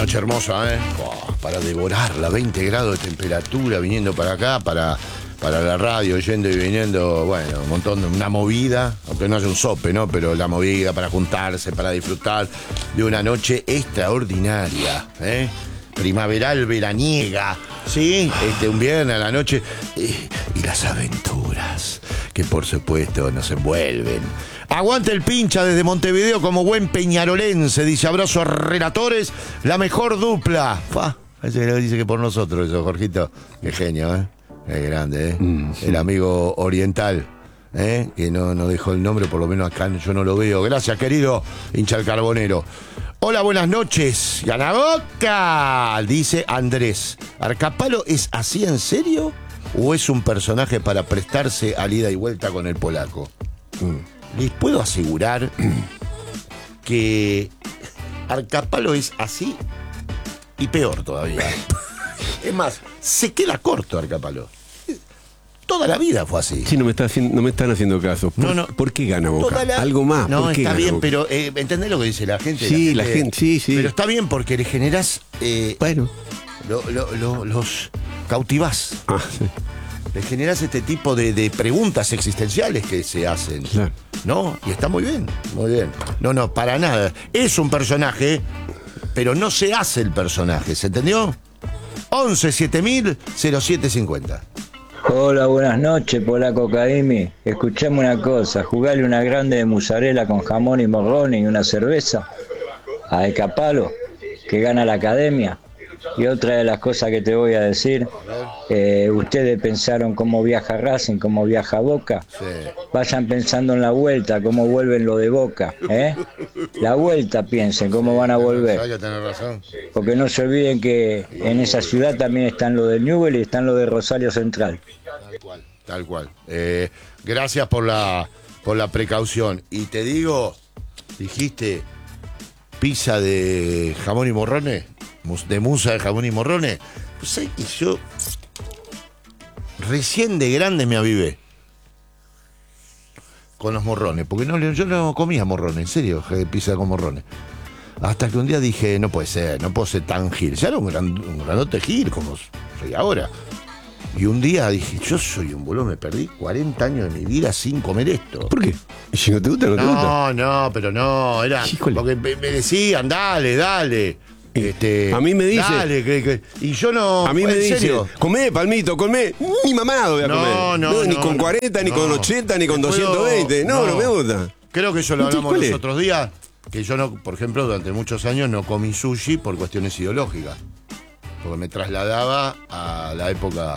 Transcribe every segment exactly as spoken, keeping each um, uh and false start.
Noche hermosa, ¿eh? Oh, para devorarla, veinte grados de temperatura, viniendo para acá, para, para la radio, yendo y viniendo, bueno, un montón de una movida, aunque no haya un sope, ¿no? Pero la movida para juntarse, para disfrutar de una noche extraordinaria, ¿eh? Primaveral, veraniega, ¿sí? Este, un viernes a la noche. Eh, y las aventuras que, por supuesto, nos envuelven. Aguante el pincha desde Montevideo como buen peñarolense. Dice, abrazo a relatores, la mejor dupla. Fa, dice que por nosotros eso, Jorgito. Qué genio, ¿eh? Qué grande, ¿eh? Mm, sí. El amigo oriental, ¿eh? Que no, no dejó el nombre, por lo menos acá yo no lo veo. Gracias, querido hincha el carbonero. Hola, buenas noches. ¡Gana Boca! Dice Andrés. ¿Arcapalo es así en serio? ¿O es un personaje para prestarse al ida y vuelta con el polaco? Mm. Les puedo asegurar que Arcapalo es así y peor todavía. Es más, se queda corto Arcapalo. Toda la vida fue así. Sí, no me, está haciendo, no me están haciendo caso. ¿Por, no, no, ¿por qué gana Boca? La... Algo más. No, ¿por qué está gana bien, Boca? pero eh, ¿entendés lo que dice la gente? Sí, la gente, la gente, sí, sí. Pero está bien porque le generás... Eh, bueno. Lo, lo, lo, los cautivás. Ah, sí. Le generás este tipo de, de preguntas existenciales que se hacen. Claro. ¿No? Y está muy bien, muy bien. No, no, para nada. Es un personaje, pero no se hace el personaje, ¿se entendió? once siete mil cero siete cincuenta. Hola, buenas noches, Polaco Caimi. Escuchame una cosa, jugarle una grande de mozzarella con jamón y morrones y una cerveza a Arcapalo, que gana la academia. Y otra de las cosas que te voy a decir, eh, ustedes pensaron cómo viaja Racing, cómo viaja Boca. Sí. Vayan pensando en la vuelta, cómo vuelven lo de Boca, ¿eh? La vuelta piensen, cómo van a volver. Porque no se olviden que en esa ciudad también están lo del Newell y están lo de Rosario Central. Tal cual, tal cual. Eh, gracias por la, por la precaución. Y te digo, dijiste pizza de jamón y morrones. De musa de jamón y morrones. Pues sabés que yo recién de grande me avivé con los morrones, porque no, yo no comía morrones, en serio, pizza con morrones. Hasta que un día dije, no puede ser, no puedo ser tan gil. Ya era un, gran, un grandote gil como soy ahora. Y un día dije, yo soy un boludo, me perdí cuarenta años de mi vida sin comer esto. ¿Por qué? ¿Y si no te gusta, no te no, gusta? No, no, pero no, era... Híjole. Porque me, me decían, dale, dale. Este, a mí me dice dale, que, que, y yo no. A mí me dice, serio? comé, Palmito, comé. Ni mamado voy a no, comer. No, no, Ni no, con cuarenta, no, ni con ochenta, ni con puedo, doscientos veinte. No, no, no me gusta. Creo que eso lo hablamos los es? otros días. Que yo, no, por ejemplo, durante muchos años no comí sushi por cuestiones ideológicas. Porque me trasladaba a la época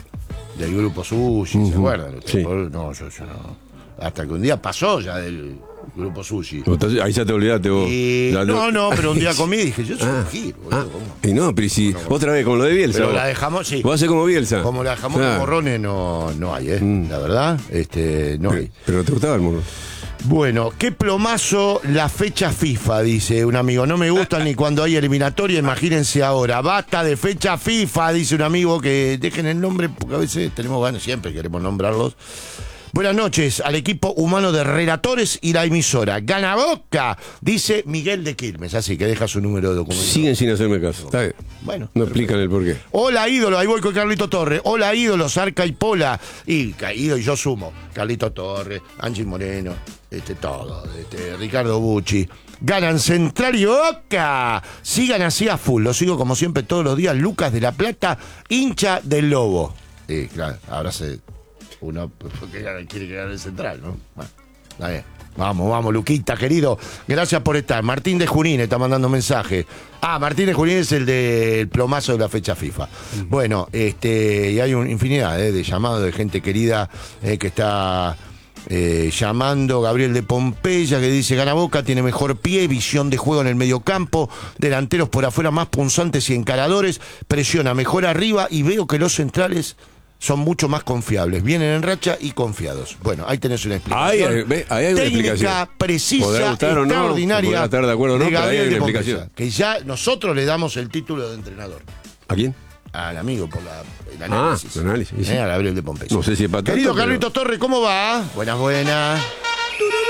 del grupo sushi, uh-huh. ¿Se acuerdan? Sí. No, yo, yo no. Hasta que un día pasó ya del grupo sushi. Ahí ya te olvidaste vos. Y... La... No, no, pero un día comí y dije, yo soy ah, un gil, boludo. Ah, y no, pero si bueno, otra vez, como lo de Bielsa. Pero la dejamos, sí. Vos hacés como Bielsa. Como la dejamos ah. de morrones no, no hay, ¿eh? Mm. La verdad, este, no pero, hay. Pero no te gustaba el morrón. Bueno, qué plomazo la fecha FIFA, dice un amigo. No me gustan ni cuando hay eliminatoria, imagínense ahora. Basta de fecha FIFA, dice un amigo, que dejen el nombre, porque a veces tenemos ganas, siempre queremos nombrarlos. Buenas noches al equipo humano de relatores y la emisora. Gana Boca, dice Miguel de Quilmes. Así que deja su número de documento. Siguen sin hacerme caso. Está bien. Bueno. No explican el porqué. Hola, ídolo. Ahí voy con Carlito Torres. Hola, ídolos. Arca y Pola. Y caído, y yo sumo. Carlito Torres, Angie Moreno, este, todo. Este, Ricardo Bucci. Ganan Central y Boca. Sigan así a full. Lo sigo como siempre todos los días. Lucas de la Plata, hincha del Lobo. Sí, claro. Ahora se... Uno quiere quedar en Central, ¿no? Bueno, está bien. Vamos, vamos, Luquita, querido. Gracias por estar. Martín de Junín está mandando un mensaje. Ah, Martín de Junín es el del plomazo de la fecha FIFA. Uh-huh. Bueno, este, y hay una infinidad eh, de llamados de gente querida eh, que está eh, llamando. Gabriel de Pompeya, que dice, gana Boca, tiene mejor pie, visión de juego en el mediocampo, delanteros por afuera más punzantes y encaradores, presiona mejor arriba y veo que los centrales son mucho más confiables, vienen en racha y confiados. Bueno, ahí tenés una explicación. Ahí, ve, ahí hay una técnica explicación. Precisa, extraordinaria. No, estar de acuerdo, no, de Gabriel pero hay de una Pompeya, explicación. que ya nosotros le damos el título de entrenador. ¿A quién? Al amigo por la, el análisis. Ah, el análisis. Sí. Eh, a Gabriel de Pompeya. No sé si es para tanto, Querido pero... Carlitos Torres, ¿cómo va? Buenas, buenas.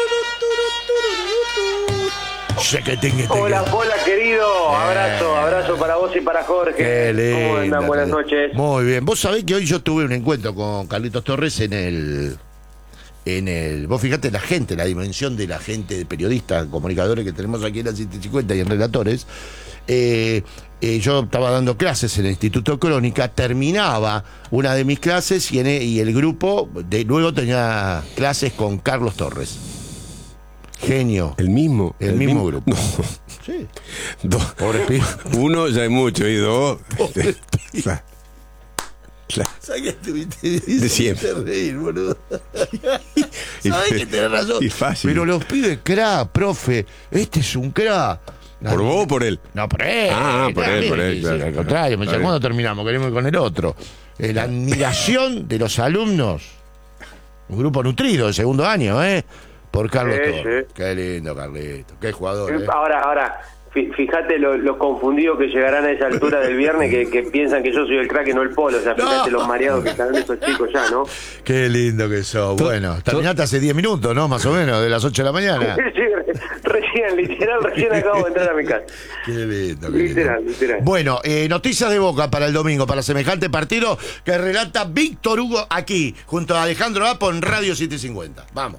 Hola, hola, querido. Abrazo, abrazo vos y para Jorge. Qué lindo. ¿Cómo andan? Buenas noches. Muy bien. Vos sabés que hoy yo tuve un encuentro con Carlitos Torres en el... En el, vos fíjate la gente, la dimensión de la gente, de periodistas, comunicadores que tenemos aquí en la setecientos cincuenta y en relatores. Eh, eh, yo estaba dando clases en el Instituto Crónica, terminaba una de mis clases y, en el, y el grupo de, luego tenía clases con Carlos Torres. Genio. ¿El mismo? El, el mismo, mismo grupo. No. Sí. Dos. Pobre pibe. Uno ya es mucho y dos. Pobre Claro. Claro. ¿Sabes qué estuviste de siempre? Reír, boludo. ¿Sabes que tenés razón? Y fácil. Pero los pibes, crack, profe. Este es un crack. ¿Por vos o por él? No, por él. Ah, por él, por él. Sí, Claro, al contrario, me decía, ¿cuándo terminamos? Queremos ir con el otro. Eh, la admiración de los alumnos. Un grupo nutrido de segundo año, ¿eh? Por Carlos Sí, Torres. sí. Qué lindo, Carlito. Qué jugador, ¿eh? Ahora, ahora, fí- fíjate los lo confundidos que llegarán a esa altura del viernes que, que piensan que yo soy el crack y no el polo. O sea, fíjate No. los mareados que están esos chicos ya, ¿no? Qué lindo que sos. To- Bueno, to- terminaste hace diez minutos, ¿no? Más o menos, de las ocho de la mañana. Sí, recién, literal, recién acabo de entrar a mi casa. Qué lindo, qué Literal, lindo. literal. Bueno, eh, noticias de Boca para el domingo, para semejante partido que relata Víctor Hugo aquí, junto a Alejandro Apo en Radio setecientos cincuenta. Vamos.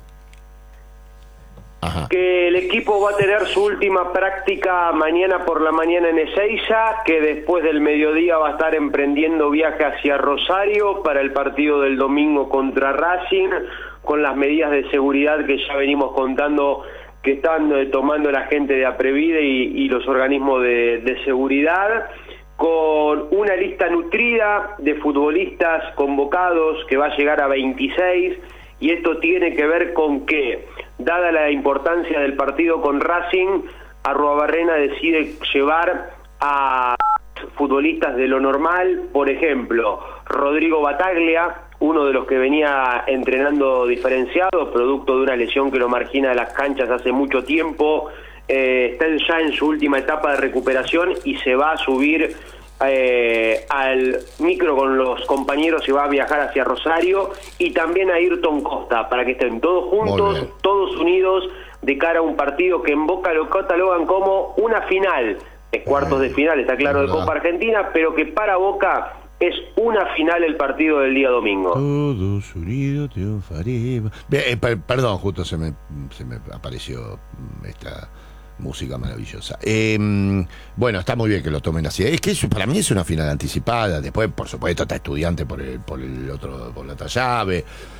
Ajá. Que el equipo va a tener su última práctica mañana por la mañana en Ezeiza, que después del mediodía va a estar emprendiendo viaje hacia Rosario para el partido del domingo contra Racing, con las medidas de seguridad que ya venimos contando que están eh, tomando la gente de Aprevide y, y los organismos de, de seguridad, con una lista nutrida de futbolistas convocados que va a llegar a veintiséis, y esto tiene que ver con que, dada la importancia del partido con Racing, Arruabarrena decide llevar a futbolistas de lo normal. Por ejemplo, Rodrigo Bataglia, uno de los que venía entrenando diferenciado, producto de una lesión que lo margina de las canchas hace mucho tiempo, eh, está ya en su última etapa de recuperación y se va a subir eh, al micro con los compañeros y va a viajar hacia Rosario, y también a Ayrton Costa, para que estén todos juntos, todos unidos, de cara a un partido que en Boca lo catalogan como una final, es cuartos de final, está claro, de Copa Argentina, pero que para Boca es una final el partido del día domingo. Todos unidos triunfaremos. Bien, eh, per- perdón, justo se me, se me apareció mm, esta música maravillosa. Eh, bueno, está muy bien que lo tomen así. Es que eso para mí es una final anticipada. Después, por supuesto, está Estudiante por el, por el otro, por la otra llave.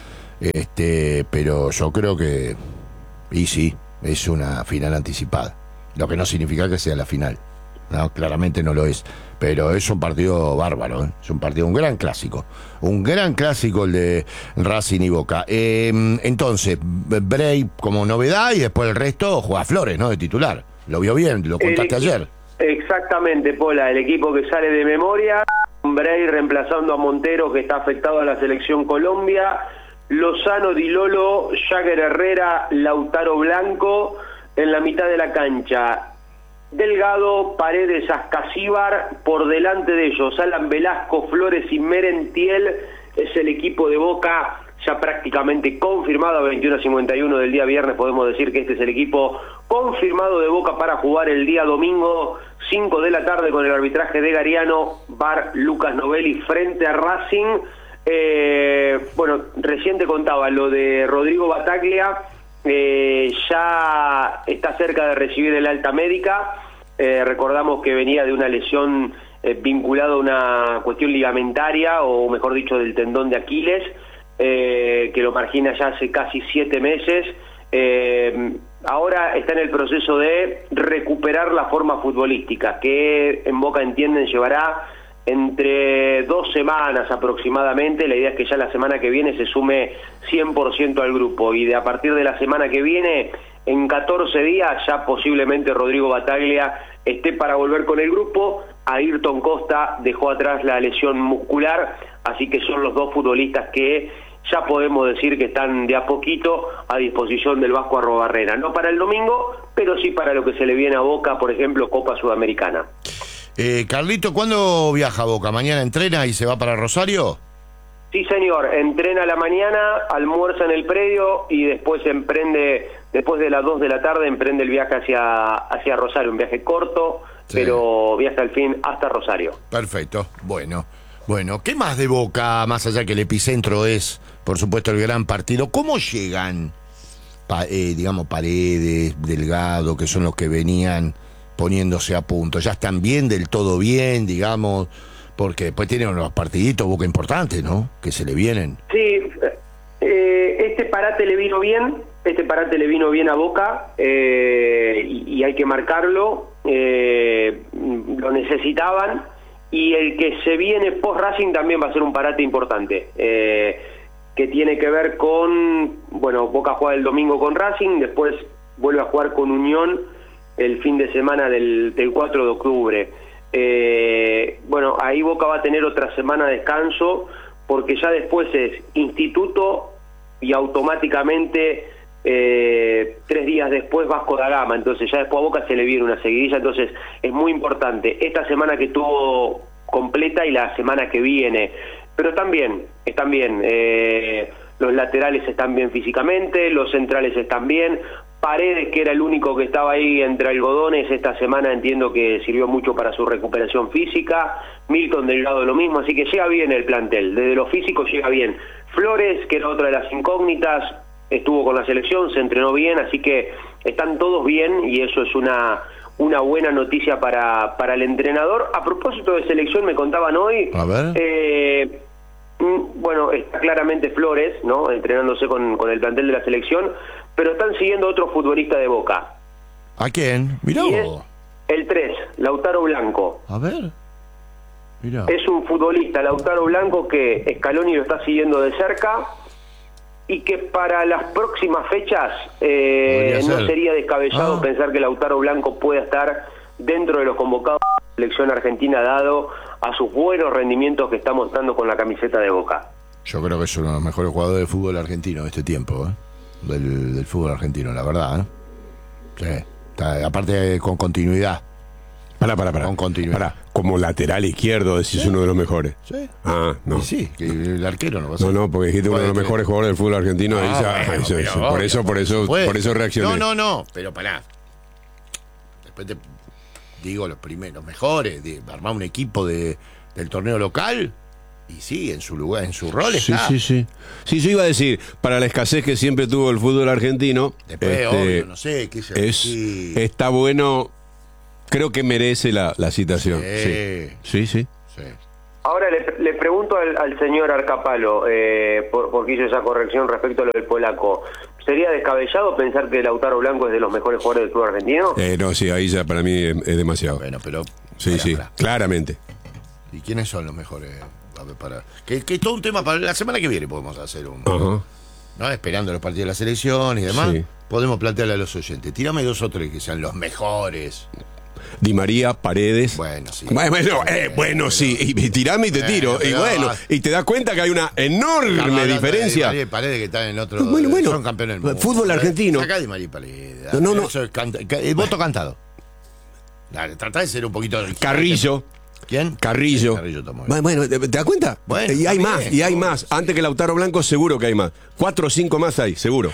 Este, pero yo creo que, y sí, es una final anticipada. Lo que no significa que sea la final. No, claramente no lo es. Pero es un partido bárbaro, ¿eh? Es un partido, un gran clásico. Un gran clásico el de Racing y Boca. Eh, entonces, Bray como novedad y después el resto juega Flores, ¿no? De titular. Lo vio bien, lo contaste El- ayer. Exactamente, Pola, el equipo que sale de memoria, Bray reemplazando a Montero, que está afectado a la selección Colombia, Lozano, Di Lolo, Jagger Herrera, Lautaro Blanco en la mitad de la cancha. Delgado, Paredes, Ascasíbar, por delante de ellos Alan Velasco, Flores y Merentiel. Es el equipo de Boca ya prácticamente confirmado a veintiuno cincuenta y uno del día viernes. Podemos decir que este es el equipo confirmado de Boca para jugar el día domingo, cinco de la tarde, con el arbitraje de Gariano, V A R Lucas Novelli frente a Racing. Eh, bueno, recién te contaba lo de Rodrigo Bataglia. Eh, ya está cerca de recibir el alta médica. Eh, recordamos que venía de una lesión eh, vinculada a una cuestión ligamentaria, o mejor dicho, del tendón de Aquiles, eh, que lo margina ya hace casi siete meses. Eh, ahora está en el proceso de recuperar la forma futbolística, que en Boca entienden llevará entre dos semanas aproximadamente. La idea es que ya la semana que viene se sume cien por ciento al grupo, y de a partir de la semana que viene, en catorce días, ya posiblemente Rodrigo Bataglia esté para volver con el grupo. Ayrton Costa dejó atrás la lesión muscular, así que son los dos futbolistas que ya podemos decir que están de a poquito a disposición del Vasco Arruabarrena. No para el domingo, pero sí para lo que se le viene a Boca, por ejemplo, Copa Sudamericana. Eh, Carlito, ¿cuándo viaja Boca? ¿Mañana entrena y se va para Rosario? Sí, señor, entrena a la mañana, almuerza en el predio y después emprende, después de las dos de la tarde, emprende el viaje hacia, hacia Rosario, un viaje corto, Sí. pero vi hasta el fin, hasta Rosario. Perfecto, bueno. Bueno, ¿qué más de Boca, más allá que el epicentro es, por supuesto, el gran partido? ¿Cómo llegan, pa, eh, digamos, Paredes, Delgado, que son los que venían poniéndose a punto? ¿Ya están bien, del todo bien, digamos? Porque después tienen unos partiditos Boca importantes, ¿no? Que se le vienen. Sí, eh, este parate le vino bien, este parate le vino bien a Boca, eh, y, y hay que marcarlo, eh, lo necesitaban. Y el que se viene post-Racing también va a ser un parate importante, eh, que tiene que ver con, bueno, Boca juega el domingo con Racing, después vuelve a jugar con Unión el fin de semana del, del cuatro de octubre. Eh, bueno, ahí Boca va a tener otra semana de descanso, porque ya después es Instituto y automáticamente eh, tres días después Vasco da Gama, entonces ya después a Boca se le viene una seguidilla, entonces es muy importante esta semana que tuvo completa y la semana que viene, pero están bien, están bien, eh, los laterales están bien físicamente, los centrales están bien, Paredes, que era el único que estaba ahí entre algodones, esta semana entiendo que sirvió mucho para su recuperación física, Milton Delgado lo mismo, así que llega bien el plantel, desde lo físico llega bien. Flores, que era otra de las incógnitas, estuvo con la selección, se entrenó bien, así que están todos bien y eso es una una buena noticia para, para el entrenador. A propósito de selección, me contaban hoy, A ver. Eh, bueno, está claramente Flores, ¿no?, entrenándose con, con el plantel de la selección, pero están siguiendo otro futbolista de Boca. ¿A quién? Mirá Y es vos. el tres, Lautaro Blanco. A ver. Mirá. Es un futbolista, Lautaro Blanco, que Scaloni lo está siguiendo de cerca y que para las próximas fechas eh, Podría no ser. sería descabellado Ah. pensar que Lautaro Blanco pueda estar dentro de los convocados de la selección argentina, dado a sus buenos rendimientos que está mostrando con la camiseta de Boca. Yo creo que es uno de los mejores jugadores de fútbol argentino de este tiempo, ¿eh? Del, del fútbol argentino, la verdad, ¿eh? Sí. Está, aparte con continuidad. Pará, pará, pará. Con continuidad. Pará, como lateral izquierdo decís Sí. uno de los mejores. Sí. Ah, no. Y sí, que el arquero no va a ser. No, no, porque dijiste uno de los Puede mejores ser. jugadores del fútbol argentino. ahí Ah, ya- bueno, eso- pero eso, por obvio, eso, por eso, supuesto. por eso reaccioné. No, no, no, pero pará. Después te digo los primeros, mejores, de armar un equipo de, del torneo local. Y sí, en su lugar, en su rol Sí, está. sí, sí. Sí, yo iba a decir, para la escasez que siempre tuvo el fútbol argentino, Después, este, obvio, no sé, qué sé, es, sí. está bueno, creo que merece la, la citación. Sí. Sí, sí. sí. Sí. Ahora le, le pregunto al, al señor Arcapalo, eh, por, porque hizo esa corrección respecto a lo del polaco. ¿Sería descabellado pensar que Lautaro Blanco es de los mejores jugadores del fútbol argentino? Eh, no, sí, ahí ya para mí es, es demasiado. Bueno, pero. Sí, pará, sí, pará. claramente. ¿Y quiénes son los mejores? A ver, para. Que, que es todo un tema para la semana que viene podemos hacer un. Ajá. ¿No? Esperando los partidos de la selección y demás. Sí. Podemos plantearle a los oyentes. Tírame dos o tres que sean los mejores. Di María, Paredes. Bueno, sí. Bueno, bueno, eh, bueno, sí, y, y tirame y te Eh, tiro. Y pero- bueno, y te das cuenta que hay una enorme Estamos hablando diferencia. de Di María y Paredes que están en otro. Bueno, bueno, son campeones del mundo. fútbol argentino. Acá Di María y Paredes. No, no, no. Eso es canta- ca- el voto cantado. Dale, tratá de ser un poquito. Carrillo. ¿Quién? Carrillo. Sí, Carrillo está muy bien. Bueno, ¿te, te das cuenta? Bueno, y hay está más, bien. y hay más. Sí. Antes que Lautaro Blanco, seguro que hay más. Cuatro o cinco más hay, seguro.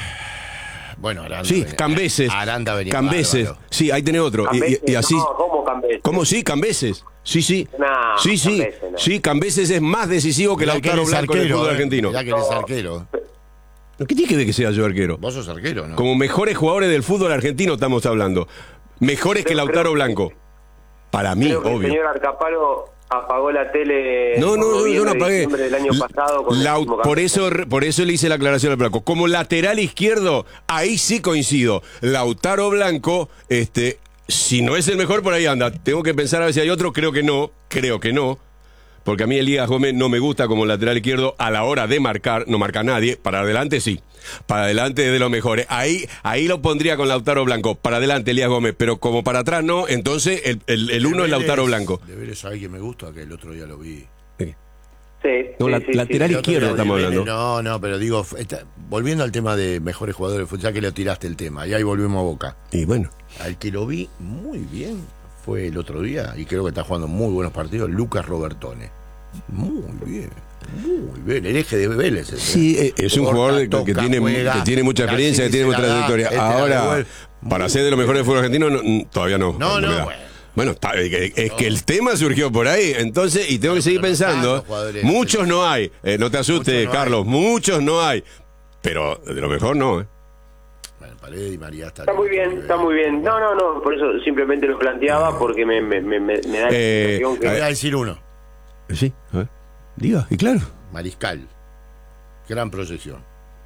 Bueno, Aranda. Sí, venía- Cambeses. Aranda venía. Cambeses. bárbaro. Sí, ahí tenés otro. Y, y- Cambeses, y así. No, ¿cómo Cambeses? ¿Cómo sí? Cambeses. Sí, sí. No, sí, sí. Cambeses no. Sí, Cambeses es más decisivo que Mirá que Lautaro él es Blanco en el arquero, fútbol eh. argentino. Mirá que él es arquero. ¿Qué tiene que ver que sea yo arquero? Vos sos arquero, ¿no? Como mejores jugadores del fútbol argentino estamos hablando. Mejores que Creo- Lautaro creo- Blanco. Para mí, Creo que el obvio. señor Arcapalo apagó la tele No, en no, no, yo no noviembre, apagué. diciembre del año La- pasado. Con el Lau- último por campeón. eso por eso le hice la aclaración al Blanco. Como lateral izquierdo, ahí sí coincido. Lautaro Blanco, este, si no es el mejor, por ahí anda. Tengo que pensar a ver si hay otro, creo que no, creo que no. Porque a mí Elías Gómez no me gusta como lateral izquierdo a la hora de marcar, no marca nadie. Para adelante sí. Para adelante es de los mejores. Ahí, ahí lo pondría con Lautaro Blanco. Para adelante Elías Gómez, pero como para atrás no, entonces el, el, el uno es Lautaro Blanco. De Vélez hay que me gusta, que el otro día lo vi. Sí. Sí, No, sí, la- sí, lateral sí. El otro izquierdo día de estamos Vélez, hablando. No, no, pero digo, esta- volviendo al tema de mejores jugadores de fútbol, ya que le tiraste el tema, y ahí volvimos a Boca. Y bueno. Al que lo vi muy bien fue el otro día, y creo que está jugando muy buenos partidos, Lucas Robertone. Muy bien, muy bien. El eje de Vélez. ese. Sí, eh, es un Corta, jugador que, toca, que tiene, juega, que tiene mucha la experiencia, que hace, tiene se mucha la da, trayectoria. este la Ahora, devuelve. para ser de los mejores del fútbol argentino, no, mm, todavía no. No, me no, da. bueno. Bueno, está, es, es que el tema surgió por ahí, entonces, y tengo que seguir pensando, muchos no hay, eh, no te asustes, no Carlos, hay. muchos no hay, pero de lo mejor no, ¿eh? Bueno, Paredes y María está, está muy bien, está muy bien. No, no, no, por eso simplemente lo planteaba, porque me, me, me, me da la eh, que... Voy a decir uno. Sí, a ver, diga, y claro. Mariscal, gran proyección.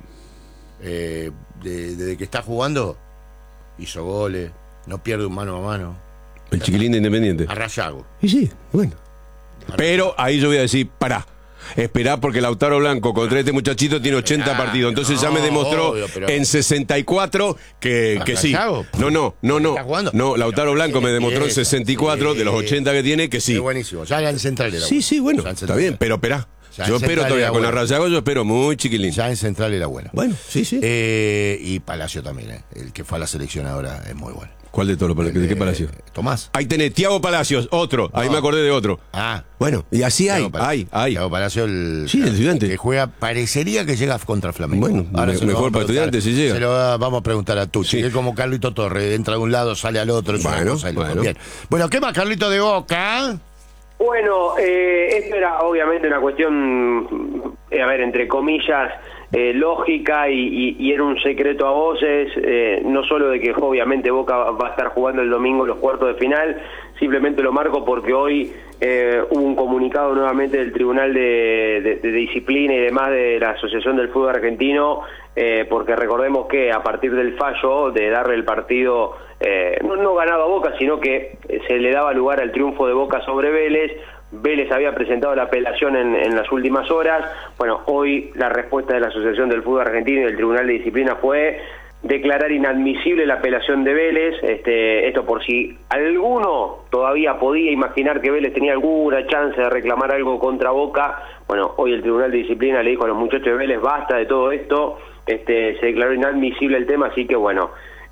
Eh, de, desde que está jugando, hizo goles, no pierde un mano a mano. El chiquilín de Independiente. A Rayago. Y sí, bueno. Pero ahí yo voy a decir, pará. Esperá, porque Lautaro Blanco contra este muchachito tiene ochenta ah, partidos. Entonces no, ya me demostró obvio, pero... en sesenta y cuatro que, que sí. No, no, no, no. No, Lautaro Blanco me demostró en sesenta y cuatro sí. de los ochenta que tiene que sí. Es buenísimo. Ya en Central era Sí, sí, bueno. Está bien, pero esperá. Ya yo espero todavía con la Rayago, yo espero muy chiquilín. Ya en Central era bueno. Bueno, sí, sí. Eh, y Palacio también, eh. El que fue a la selección ahora es muy bueno. ¿Cuál de todos los palacios? ¿De qué Palacio? Tomás. Ahí tenés, Tiago Palacios, otro. Ahí no. me acordé de otro. Ah. Bueno, y así hay, hay, hay. Tiago Palacio, el, sí, el estudiante. Que juega, parecería que llega contra Flamengo. Bueno, ahora me, mejor para estudiantes si llega. Se lo vamos a preguntar a Tucci. Sí. Es como Carlito Torres, entra de un lado, sale al otro. Es bueno, una cosa bueno. Bien. Bueno, ¿qué más, Carlito de Boca? Bueno, eh, esto era obviamente una cuestión, eh, a ver, entre comillas, eh, lógica y, y, y era un secreto a voces, eh, no solo de que obviamente Boca va a estar jugando el domingo los cuartos de final, simplemente lo marco porque hoy eh, hubo un comunicado nuevamente del Tribunal de, de, de Disciplina y demás de la Asociación del Fútbol Argentino, eh, porque recordemos que a partir del fallo de darle el partido... Eh, no, no ganaba Boca, sino que se le daba lugar al triunfo de Boca sobre Vélez. Vélez había presentado la apelación en, en las últimas horas. Bueno, hoy la respuesta de la Asociación del Fútbol Argentino y del Tribunal de Disciplina fue declarar inadmisible la apelación de Vélez. Este, esto por si alguno todavía podía imaginar que Vélez tenía alguna chance de reclamar algo contra Boca. Bueno, hoy el Tribunal de Disciplina le dijo a los muchachos de Vélez, basta de todo esto. Este, se declaró inadmisible el tema, así que bueno...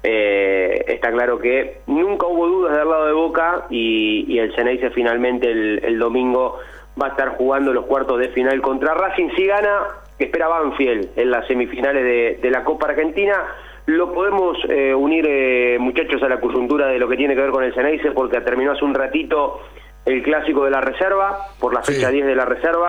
Eh, está claro que nunca hubo dudas del lado de Boca y, y el Ceneice finalmente el, el domingo va a estar jugando los cuartos de final contra Racing. Si gana, espera Banfield en las semifinales de, de la Copa Argentina. Lo podemos eh, unir, eh, muchachos, a la coyuntura de lo que tiene que ver con el Ceneice, porque terminó hace un ratito el clásico de la reserva, por la fecha sí. diez de la reserva.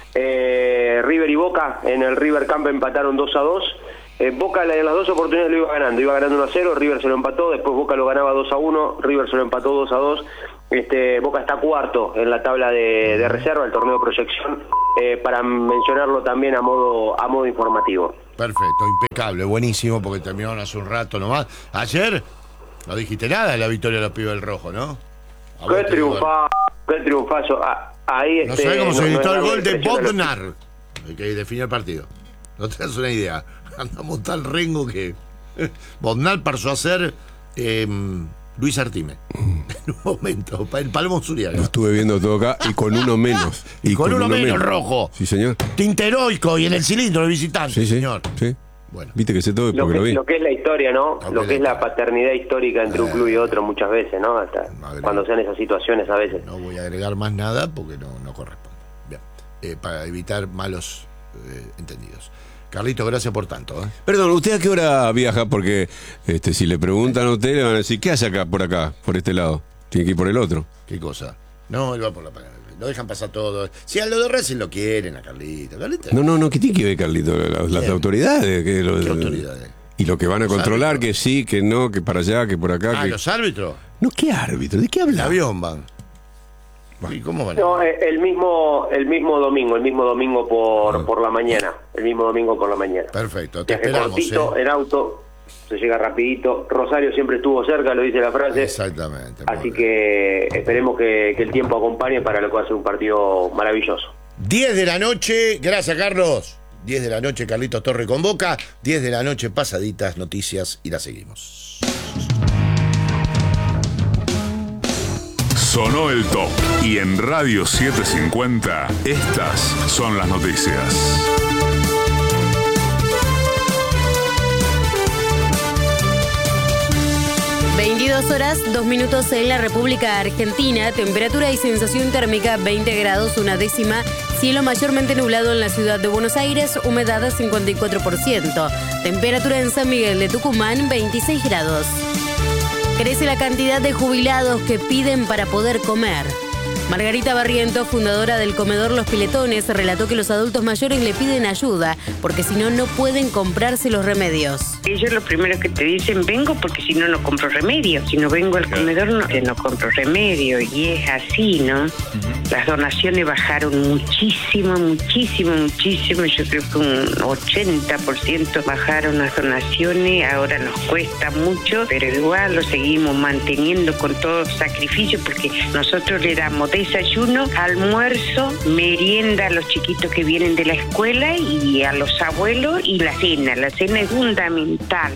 Eh, River y Boca en el River Camp empataron dos a dos. Eh, Boca en las dos oportunidades lo iba ganando, iba ganando uno a cero, River se lo empató, después Boca lo ganaba dos a uno, River se lo empató dos a dos, este, Boca está cuarto en la tabla de, de reserva, el torneo de proyección, eh, para mencionarlo también a modo a modo informativo. Perfecto, impecable, buenísimo, porque terminaron hace un rato nomás. Ayer no dijiste nada de la victoria de los pibes del Rojo, ¿no? Qué triunfazo, qué triunfazo. Ah, ahí no este, sabés cómo no, se gritó no el gol de Bodnar, el que definió el partido. No te das una idea. Andamos tan rengo que Bodnar pasó a ser eh, Luis Artime en un momento, el Palmo Zuriaga. Lo estuve viendo todo acá y con uno menos. Y con, con uno, uno menos, menos, Rojo. Sí, señor. Tinteroico y en el cilindro de visitante, sí, sí, señor. Sí. Bueno. Viste que sé todo lo porque que, lo vi. Lo que es la historia, ¿no? Lo, lo que, que es la paternidad histórica entre eh, un club y otro muchas veces, ¿no? Hasta no cuando sean esas situaciones a veces. No voy a agregar más nada porque no, no corresponde. Bien. Eh, para evitar malos eh, entendidos. Carlito, gracias por tanto. ¿eh? Perdón, ¿usted a qué hora viaja? Porque este, si le preguntan a usted, le van a decir, ¿qué hace acá, por acá, por este lado? Tiene que ir por el otro. ¿Qué cosa? No, él va por la panera. Lo dejan pasar todo. Si a lo de Racing lo quieren, a Carlito. Carlito. No, no, no, ¿qué tiene que ver, Carlito? Las, las autoridades. Que lo, ¿Qué autoridades? Y lo que van a los controlar, árbitros. Que sí, que no, que para allá, que por acá. Ah, que... ¿los árbitros? No, ¿qué árbitro? ¿De qué habla? El avión van. ¿Y cómo van? No, el mismo el mismo domingo, el mismo domingo por, ah. por la mañana, el mismo domingo por la mañana. Perfecto, te Viaje esperamos. Cortito, ¿eh? en auto, se llega rapidito. Rosario siempre estuvo cerca, lo dice la frase. Exactamente. Así que esperemos que, que el tiempo acompañe para lo que va a ser un partido maravilloso. diez de la noche, gracias Carlos. diez de la noche, Carlitos Torre con Boca. diez de la noche, pasaditas, noticias y la seguimos. Sonó el top y en Radio setecientos cincuenta estas son las noticias. veintidós horas, dos minutos en la República Argentina, temperatura y sensación térmica veinte grados, una décima, cielo mayormente nublado en la ciudad de Buenos Aires, humedad cincuenta y cuatro por ciento, temperatura en San Miguel de Tucumán veintiséis grados. Crece la cantidad de jubilados que piden para poder comer. Margarita Barrientos, fundadora del comedor Los Piletones, relató que los adultos mayores le piden ayuda porque si no, no pueden comprarse los remedios. Ellos lo primero que te dicen, vengo porque si no, no compro remedio. Si no vengo al comedor, no, no compro remedio. Y es así, ¿no? Uh-huh. Las donaciones bajaron muchísimo, muchísimo, muchísimo. Yo creo que un ochenta por ciento bajaron las donaciones. Ahora nos cuesta mucho, pero igual lo seguimos manteniendo con todo sacrificio porque nosotros le damos desayuno, almuerzo, merienda a los chiquitos que vienen de la escuela y a los abuelos y la cena. La cena es fundamental.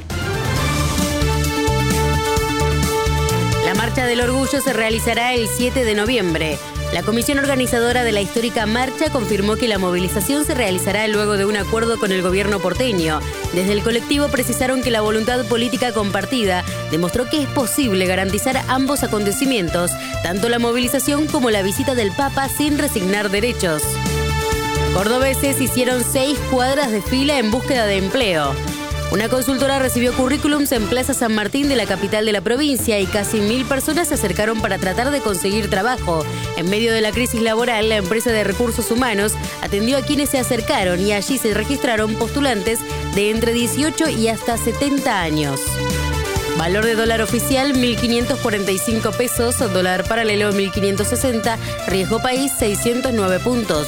La Marcha del Orgullo se realizará el siete de noviembre. La comisión organizadora de la histórica marcha confirmó que la movilización se realizará luego de un acuerdo con el gobierno porteño. Desde el colectivo precisaron que la voluntad política compartida demostró que es posible garantizar ambos acontecimientos, tanto la movilización como la visita del Papa sin resignar derechos. Cordobeses hicieron seis cuadras de fila en búsqueda de empleo. Una consultora recibió currículums en Plaza San Martín de la capital de la provincia y casi mil personas se acercaron para tratar de conseguir trabajo. En medio de la crisis laboral, la empresa de recursos humanos atendió a quienes se acercaron y allí se registraron postulantes de entre dieciocho y hasta setenta años. Valor de dólar oficial mil quinientos cuarenta y cinco pesos, dólar paralelo mil quinientos sesenta, riesgo país seiscientos nueve puntos.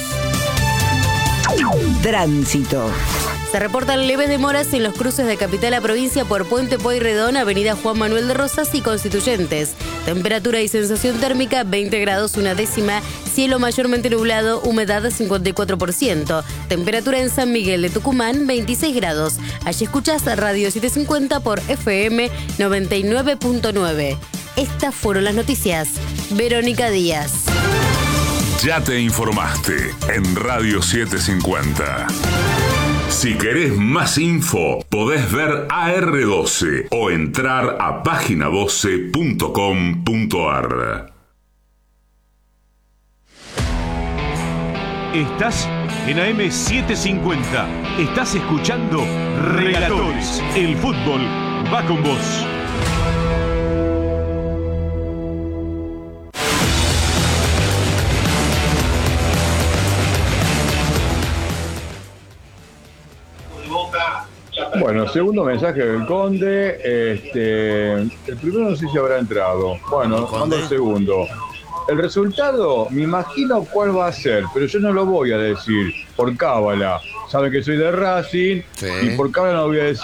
Tránsito. Se reportan leves demoras en los cruces de capital a provincia por Puente Pueyrredón, Avenida Juan Manuel de Rosas y Constituyentes. Temperatura y sensación térmica veinte grados una décima, cielo mayormente nublado, humedad cincuenta y cuatro por ciento. Temperatura en San Miguel de Tucumán veintiséis grados. Allí escuchás Radio setecientos cincuenta por F M noventa y nueve punto nueve. Estas fueron las noticias. Verónica Díaz. Ya te informaste en Radio setecientos cincuenta. Si querés más info, podés ver A R doce o entrar a página doce punto com punto a r. Estás en A M setecientos cincuenta. Estás escuchando Relatores. El fútbol va con vos. Bueno, segundo mensaje del Conde. Este, el primero no sé si habrá entrado. Bueno, mando el segundo. El resultado, me imagino cuál va a ser, pero yo no lo voy a decir por cábala. Saben que soy de Racing, sí. Y por cábala no lo voy a decir.